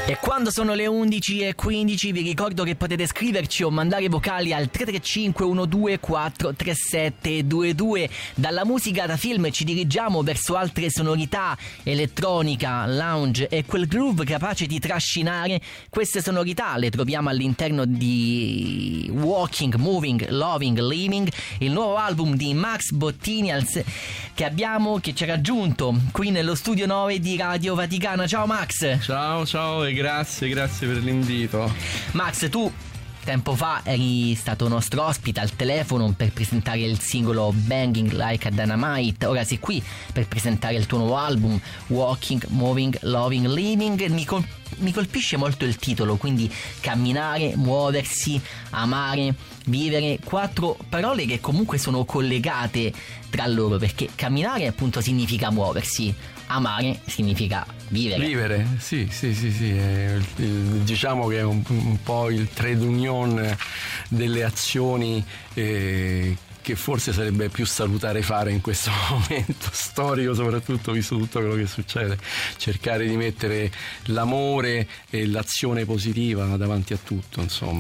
E quando sono le 11:15 vi ricordo che potete scriverci o mandare vocali al 335 124 3722. Dalla musica da film ci dirigiamo verso altre sonorità, elettronica, lounge e quel groove capace di trascinare. Queste sonorità le troviamo all'interno di Walking, Moving, Loving, Living, il nuovo album di Max Bottini che ci ha raggiunto qui nello studio 9 di Radio Vaticana. Ciao Max. Ciao e grazie per l'invito. Max, tu tempo fa eri stato nostro ospite al telefono per presentare il singolo Banging Like a Dynamite. Ora sei qui per presentare il tuo nuovo album Walking, Moving, Loving, Living. Mi colpisce molto il titolo, quindi camminare, muoversi, amare, vivere, 4 parole che comunque sono collegate tra loro, perché camminare appunto significa muoversi, amare significa vivere. Sì. Diciamo che è un po' il trade union delle azioni che forse sarebbe più salutare fare in questo momento storico, soprattutto visto tutto quello che succede. Cercare di mettere l'amore e l'azione positiva davanti a tutto, insomma.